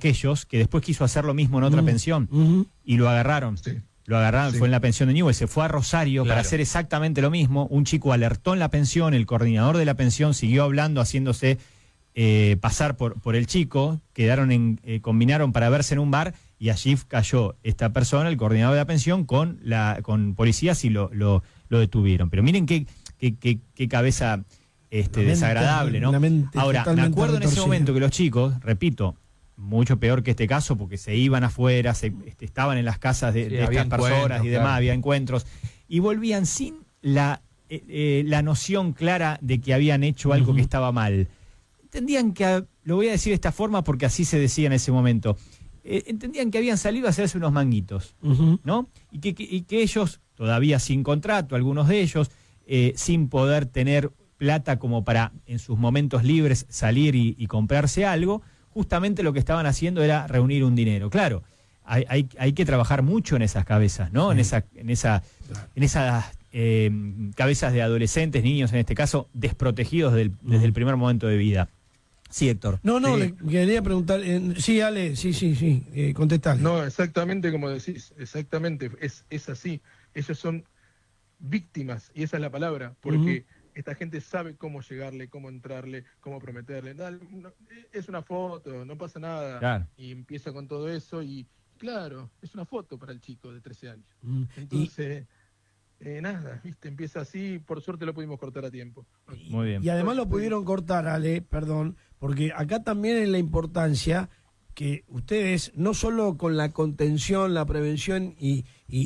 aquellos que después quiso hacer lo mismo en otra pensión y lo agarraron. Sí. Lo agarraron, Sí. fue en la pensión de Newell, se fue a Rosario para Claro. hacer exactamente lo mismo. Un chico alertó en la pensión, el coordinador de la pensión siguió hablando, haciéndose pasar por el chico, combinaron para verse en un bar y allí cayó esta persona, el coordinador de la pensión, con policías y lo detuvieron. Pero miren qué cabeza desagradable, ¿no? Ahora, me acuerdo en ese momento que los chicos, repito, mucho peor que este caso, porque se iban afuera, estaban en las casas de estas personas y demás, claro. había encuentros, y volvían sin la noción clara de que habían hecho algo que estaba mal. Entendían que, lo voy a decir de esta forma porque así se decía en ese momento, entendían que habían salido a hacerse unos manguitos, ¿no? Y que ellos, todavía sin contrato, algunos de ellos, sin poder tener plata como para, en sus momentos libres, salir y comprarse algo, justamente lo que estaban haciendo era reunir un dinero. Claro, hay que trabajar mucho en esas cabezas, ¿no? Sí. En esas cabezas de adolescentes, niños en este caso, desprotegidos desde el primer momento de vida. Sí, Héctor. No, Sí. le quería preguntar. Sí, Ale, sí, contestale. No, exactamente como decís, exactamente, es así. Ellos son víctimas, y esa es la palabra, porque esta gente sabe cómo llegarle, cómo entrarle, cómo prometerle. Es una foto, no pasa nada. Claro. Y empieza con todo eso y, claro, es una foto para el chico de 13 años. Entonces, nada, ¿viste? Empieza así, por suerte lo pudimos cortar a tiempo. Muy bien. Y además lo pudieron cortar, Ale, perdón, porque acá también es la importancia que ustedes, no solo con la contención, la prevención y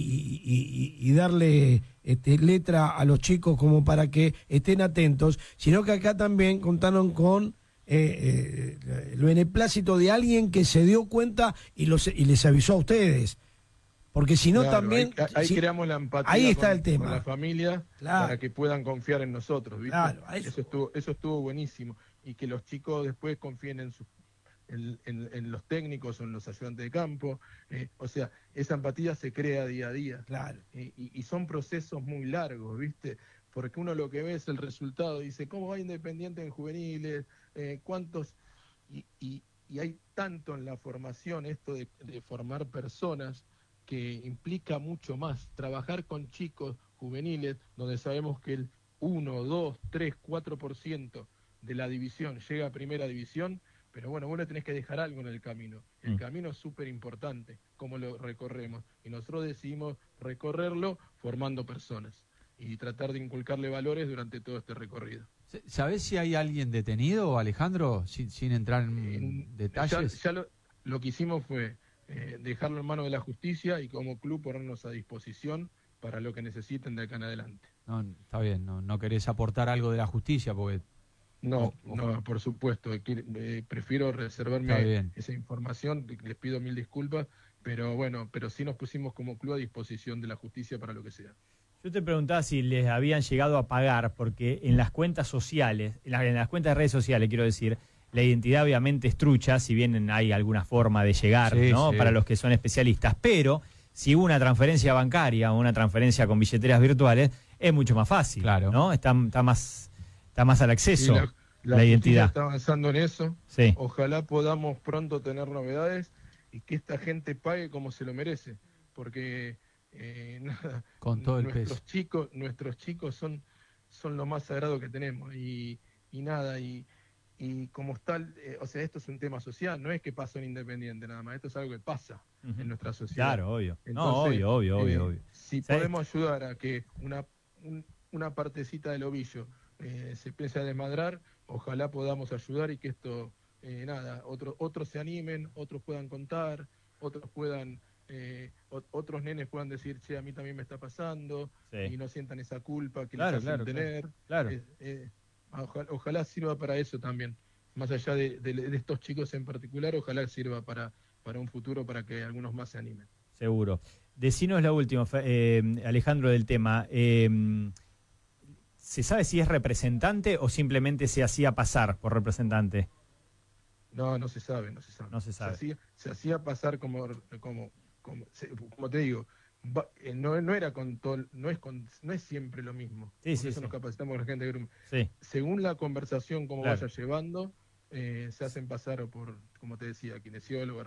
darle letra a los chicos como para que estén atentos, sino que acá también contaron con el beneplácito de alguien que se dio cuenta y les avisó a ustedes. Porque si no, Claro, también... ahí creamos la empatía ahí está el tema. con la familia, Claro. para que puedan confiar en nosotros, ¿viste? Claro, Eso estuvo buenísimo. Y que los chicos después confíen en los técnicos o en los ayudantes de campo. O sea, esa empatía se crea día a día. Claro. Y son procesos muy largos, ¿viste? Porque uno lo que ve es el resultado, dice, ¿cómo va Independiente en juveniles? ¿Cuántos? Y hay tanto en la formación esto de formar personas, que implica mucho más. Trabajar con chicos juveniles, donde sabemos que el 1, 2, 3, 4% de la división llega a primera división, pero bueno, vos le tenés que dejar algo en el camino. El camino es súper importante, cómo lo recorremos. Y nosotros decidimos recorrerlo formando personas y tratar de inculcarle valores durante todo este recorrido. ¿Sabés si hay alguien detenido, Alejandro, sin entrar en detalles? Ya lo que hicimos fue dejarlo en manos de la justicia y como club ponernos a disposición para lo que necesiten de acá en adelante. No, está bien, no querés aportar algo de la justicia porque... No, por supuesto, prefiero reservarme esa información, les pido mil disculpas, pero bueno, pero sí nos pusimos como club a disposición de la justicia para lo que sea. Yo te preguntaba si les habían llegado a pagar, porque en las cuentas sociales, en las cuentas de redes sociales, quiero decir, la identidad obviamente es trucha, si bien hay alguna forma de llegar, ¿no? Sí. Para los que son especialistas, pero si hubo una transferencia bancaria o una transferencia con billeteras virtuales, es mucho más fácil, claro, ¿no? Está más al acceso, sí, la identidad. Está avanzando en eso. Sí. Ojalá podamos pronto tener novedades y que esta gente pague como se lo merece, porque nada, con todo el peso. Nuestros chicos son lo más sagrado que tenemos y nada, y como tal, o sea, esto es un tema social, no es que pasa en Independiente nada más, esto es algo que pasa en nuestra sociedad. Claro, obvio. Entonces, no, obvio. Si podemos ayudar a que una partecita del ovillo se empiece a desmadrar, ojalá podamos ayudar y que esto, otros se animen, otros puedan contar, otros puedan... otros nenes puedan decir, che, a mí también me está pasando, y no sientan esa culpa que les hacen tener. Claro. Ojalá sirva para eso también, más allá de estos chicos en particular, ojalá sirva para un futuro, para que algunos más se animen. Seguro. Decinos la última, Alejandro, del tema. ¿Se sabe si es representante o simplemente se hacía pasar por representante? No se sabe. Se hacía pasar como te digo, no era con todo, no es siempre lo mismo. Sí, eso nos capacitamos con la gente de grupo. Sí. Según la conversación como vaya llevando, se hacen pasar por, como te decía, kinesiólogo,